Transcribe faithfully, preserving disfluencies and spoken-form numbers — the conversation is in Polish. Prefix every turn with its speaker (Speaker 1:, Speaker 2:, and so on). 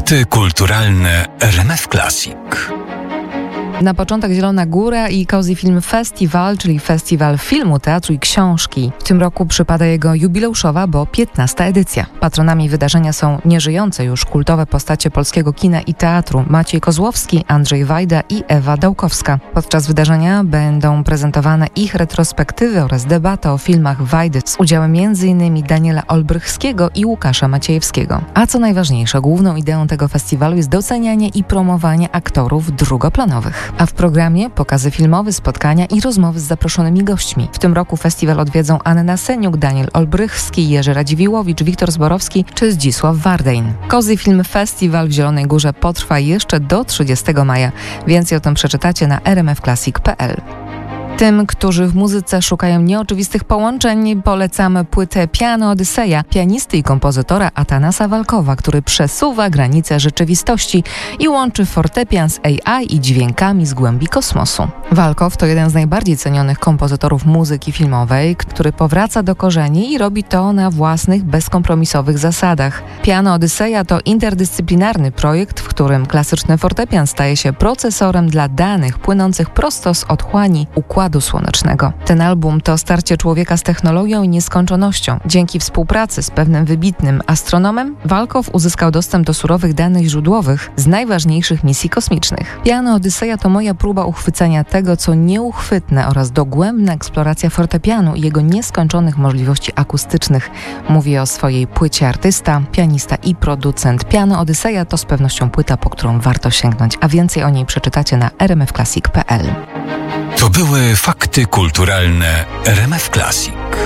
Speaker 1: Fakty kulturalne R M F Classic.
Speaker 2: Na początek Zielona Góra i Cozy Film Festival, czyli festiwal filmu, teatru i książki. W tym roku przypada jego jubileuszowa, bo piętnasta edycja. Patronami wydarzenia są nieżyjące już kultowe postacie polskiego kina i teatru Maciej Kozłowski, Andrzej Wajda i Ewa Dałkowska. Podczas wydarzenia będą prezentowane ich retrospektywy oraz debata o filmach Wajdy z udziałem między innymi Daniela Olbrychskiego i Łukasza Maciejewskiego. A co najważniejsze, główną ideą tego festiwalu jest docenianie i promowanie aktorów drugoplanowych. A w programie pokazy filmowe, spotkania i rozmowy z zaproszonymi gośćmi. W tym roku festiwal odwiedzą Anna Seniuk, Daniel Olbrychski, Jerzy Radziwiłowicz, Wiktor Zborowski czy Zdzisław Wardein. Cozy Film Festival w Zielonej Górze potrwa jeszcze do trzydziestego maja. Więcej o tym przeczytacie na r m f classic kropka p l. Tym, którzy w muzyce szukają nieoczywistych połączeń, polecamy płytę Piano Odyseja pianisty i kompozytora Atanasa Walkowa, który przesuwa granice rzeczywistości i łączy fortepian z A I i dźwiękami z głębi kosmosu. Walkow to jeden z najbardziej cenionych kompozytorów muzyki filmowej, który powraca do korzeni i robi to na własnych, bezkompromisowych zasadach. Piano Odyseja to interdyscyplinarny projekt, w którym klasyczny fortepian staje się procesorem dla danych płynących prosto z otchłani układu słonecznego. Ten album to starcie człowieka z technologią i nieskończonością. Dzięki współpracy z pewnym wybitnym astronomem Walkow uzyskał dostęp do surowych danych źródłowych z najważniejszych misji kosmicznych. Piano Odyseja to moja próba uchwycenia tego, co nieuchwytne oraz dogłębna eksploracja fortepianu i jego nieskończonych możliwości akustycznych. Mówi o swojej płycie artysta, pianista i producent. Piano Odyseja to z pewnością płyta, po którą warto sięgnąć, a więcej o niej przeczytacie na r m f classic kropka p l.
Speaker 1: To były fakty kulturalne R M F Classic.